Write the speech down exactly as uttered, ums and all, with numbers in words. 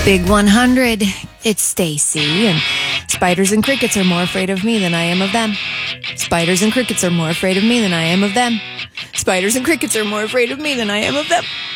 Big one hundred, it's Stacy, and spiders and crickets are more afraid of me than I am of them. Spiders and crickets are more afraid of me than I am of them. Spiders and crickets are more afraid of me than I am of them.